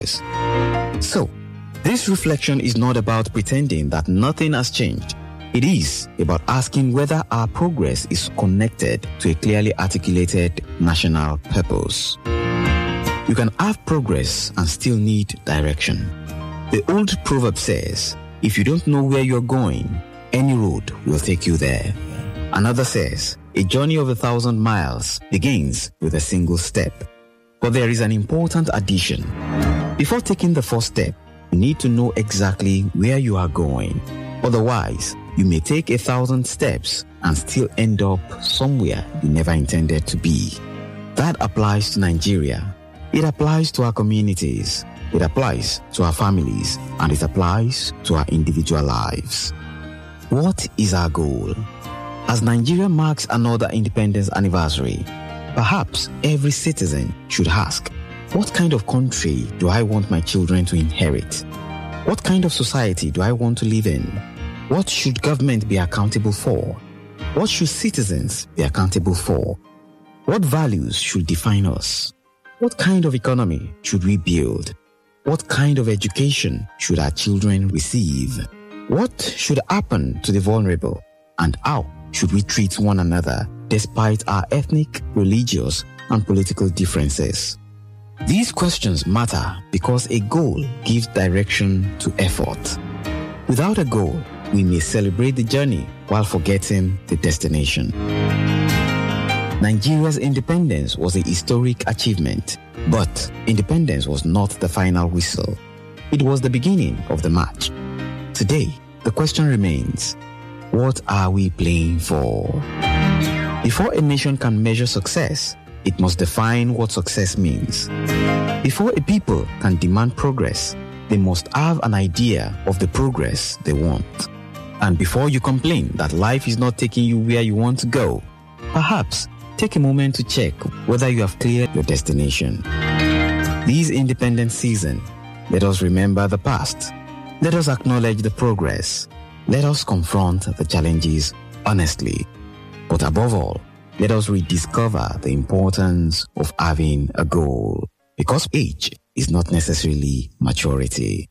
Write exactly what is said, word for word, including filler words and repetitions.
So, this reflection is not about pretending that nothing has changed. It is about asking whether our progress is connected to a clearly articulated national purpose. You can have progress and still need direction. The old proverb says, if you don't know where you're going, any road will take you there. Another says, a journey of a thousand miles begins with a single step. But there is an important addition. Before taking the first step, you need to know exactly where you are going. Otherwise, you may take a thousand steps and still end up somewhere you never intended to be. That applies to Nigeria. It applies to our communities. It applies to our families. And it applies to our individual lives. What is our goal? As Nigeria marks another independence anniversary, perhaps every citizen should ask, what kind of country do I want my children to inherit? What kind of society do I want to live in? What should government be accountable for? What should citizens be accountable for? What values should define us? What kind of economy should we build? What kind of education should our children receive? What should happen to the vulnerable? And how should we treat one another despite our ethnic, religious, and political differences? These questions matter because a goal gives direction to effort. Without a goal, we may celebrate the journey while forgetting the destination. Nigeria's independence was a historic achievement, but independence was not the final whistle. It was the beginning of the march. Today, the question remains, what are we playing for? Before a nation can measure success, it must define what success means. Before a people can demand progress, they must have an idea of the progress they want. And before you complain that life is not taking you where you want to go, perhaps take a moment to check whether you have cleared your destination. This independence season, let us remember the past. Let us acknowledge the progress. Let us confront the challenges honestly. But above all, let us rediscover the importance of having a goal. Because age is not necessarily maturity.